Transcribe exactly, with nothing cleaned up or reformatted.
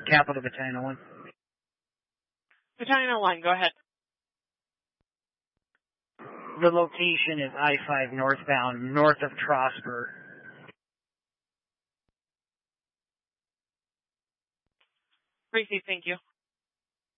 Capital Battalion one. Battalion one, go ahead. The location is I five northbound, north of Trosper. Received, thank you.